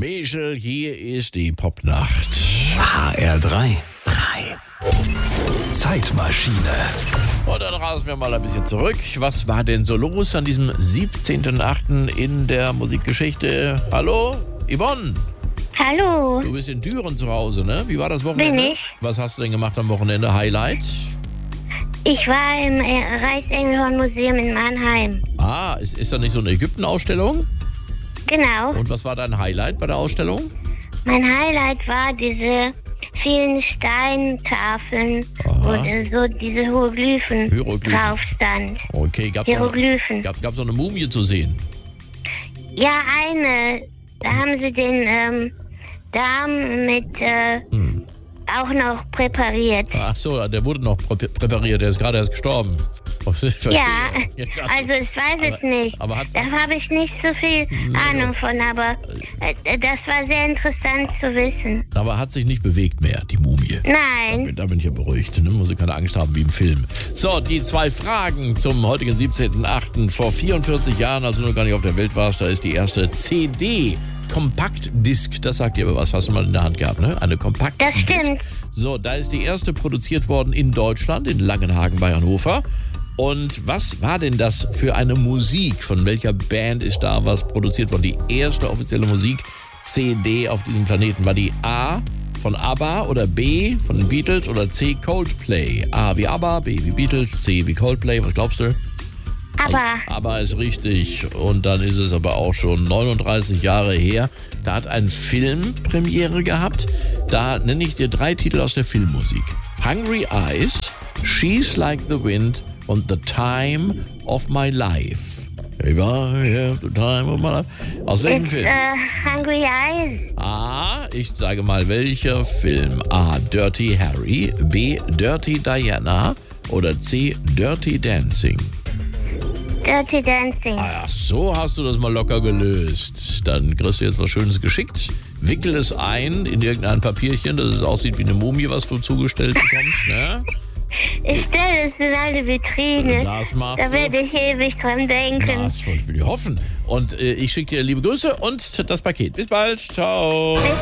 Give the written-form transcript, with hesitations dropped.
Michel, hier ist die Popnacht. HR3. Zeitmaschine. Und dann rasen wir mal ein bisschen zurück. Was war denn so los an diesem 17.8. in der Musikgeschichte? Hallo, Yvonne? Hallo. Du bist in Düren zu Hause, ne? Wie war das Wochenende? Bin ich. Was hast du denn gemacht am Wochenende? Highlight? Ich war im Reichsengelhorn-Museum in Mannheim. Ah, ist da nicht so eine Ägypten-Ausstellung? Genau. Und was war dein Highlight bei der Ausstellung? Mein Highlight war diese vielen Steintafeln, wo so diese Hieroglyphen drauf stand. Okay, gab's Hieroglyphen. noch eine Mumie zu sehen? Ja, eine. Da haben sie den Darm mit auch noch präpariert. Ach so, der wurde noch präpariert, der ist gerade erst gestorben. Verstehe. Ja, also ich weiß es nicht. Aber da habe ich nicht so viel Ahnung von, aber das war sehr interessant zu wissen. Aber hat sich nicht bewegt mehr, die Mumie. Nein. Da bin ich ja beruhigt, ne? Muss ich keine Angst haben wie im Film. So, die 2 Fragen zum heutigen 17.8. Vor 44 Jahren, als du noch gar nicht auf der Welt warst, da ist die erste CD. Kompaktdisk, das sagt dir aber was, hast du mal in der Hand gehabt, ne? Eine Kompaktdisk. Das stimmt. So, da ist die erste produziert worden in Deutschland, in Langenhagen bei Hannover. Und was war denn das für eine Musik? Von welcher Band ist da was produziert worden? Die erste offizielle Musik-CD auf diesem Planeten. War die A von ABBA oder B von den Beatles oder C Coldplay? A wie ABBA, B wie Beatles, C wie Coldplay. Was glaubst du? ABBA ist richtig. Und dann ist es aber auch schon 39 Jahre her. Da hat ein Film Premiere gehabt. Da nenne ich dir 3 Titel aus der Filmmusik. Hungry Eyes, She's Like the Wind und The Time of My Life. If I have the time of my life. Aus welchem Film? Hungry Eyes. A, ich sage mal, welcher Film? A, Dirty Harry, B, Dirty Diana oder C, Dirty Dancing? Dirty Dancing. Ach, so hast du das mal locker gelöst. Dann kriegst du jetzt was Schönes geschickt. Wickel es ein in irgendein Papierchen, dass es aussieht wie eine Mumie, was du zugestellt bekommst, ne? Ich stelle es in eine Vitrine. Das machst da du. werde ich ewig dran denken. Na, das will ich hoffen. Und ich schicke dir liebe Grüße und das Paket. Bis bald. Ciao.